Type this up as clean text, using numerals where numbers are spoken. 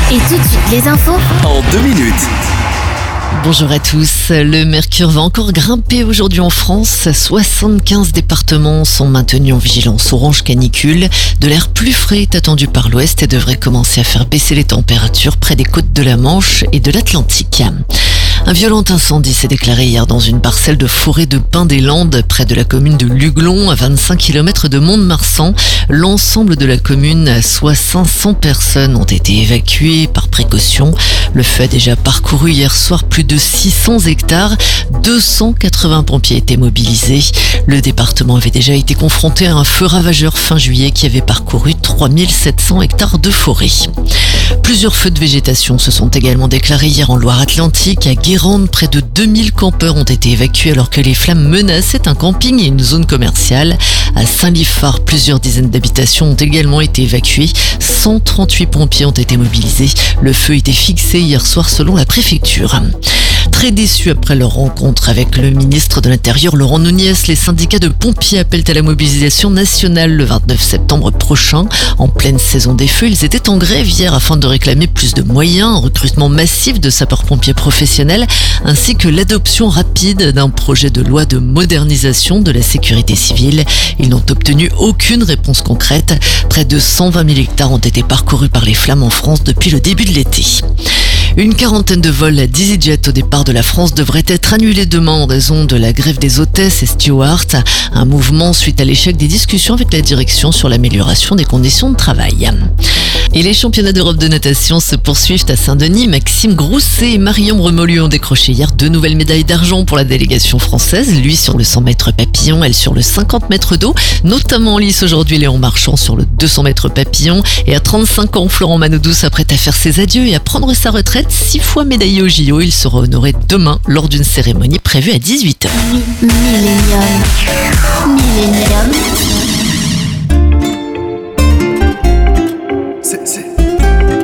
Et tout de suite, les infos en 2 minutes. Bonjour à tous. Le mercure va encore grimper aujourd'hui en France. 75 départements sont maintenus en vigilance orange canicule. De l'air plus frais est attendu par l'ouest et devrait commencer à faire baisser les températures près des côtes de la Manche et de l'Atlantique. Un violent incendie s'est déclaré hier dans une parcelle de forêt de pins des Landes, près de la commune de Luglon, à 25 km de Mont-de-Marsan. L'ensemble de la commune, soit 500 personnes, ont été évacuées par précaution. Le feu a déjà parcouru hier soir plus de 600 hectares. 280 pompiers étaient mobilisés. Le département avait déjà été confronté à un feu ravageur fin juillet qui avait parcouru 3700 hectares de forêt. Plusieurs feux de végétation se sont également déclarés hier en Loire-Atlantique. À Guérande, près de 2000 campeurs ont été évacués alors que les flammes menaçaient un camping et une zone commerciale. À Saint-Liphard, plusieurs dizaines d'habitations ont également été évacuées. 138 pompiers ont été mobilisés. Le feu était fixé hier soir selon la préfecture. Très déçus après leur rencontre avec le ministre de l'Intérieur Laurent Nunez, les syndicats de pompiers appellent à la mobilisation nationale le 29 septembre prochain. En pleine saison des feux, ils étaient en grève hier afin de réclamer plus de moyens, un recrutement massif de sapeurs-pompiers professionnels ainsi que l'adoption rapide d'un projet de loi de modernisation de la sécurité civile. Ils n'ont obtenu aucune réponse concrète. Près de 120 000 hectares ont été parcourus par les flammes en France depuis le début de l'été. Une quarantaine de vols d'EasyJet au départ de la France devraient être annulés demain en raison de la grève des hôtesses et stewards. Un mouvement suite à l'échec des discussions avec la direction sur l'amélioration des conditions de travail. Et les championnats d'Europe de natation se poursuivent à Saint-Denis. Maxime Grousset et Marion Remolu ont décroché hier 2 nouvelles médailles d'argent pour la délégation française. Lui sur le 100 mètres papillon, elle sur le 50 mètres d'eau. Notamment en lice aujourd'hui, Léon Marchand sur le 200 mètres papillon. Et à 35 ans, Florent Manodou s'apprête à faire ses adieux et à prendre sa retraite. 6 fois médaillé au JO, il sera honoré demain lors d'une cérémonie prévue à 18h. Millennium.